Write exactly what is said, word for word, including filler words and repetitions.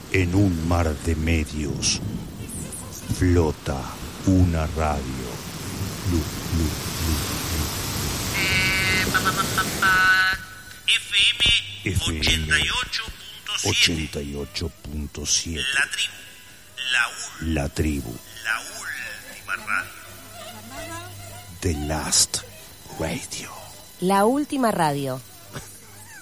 En un mar de medios flota una radio. Lu, lu, lu, lu. Eh, pa, pa, pa, pa, pa. F M F M ochenta y ocho punto siete. ochenta y ocho punto siete. La tribu. La, ul- La tribu. la última radio. The Last Radio. La última radio.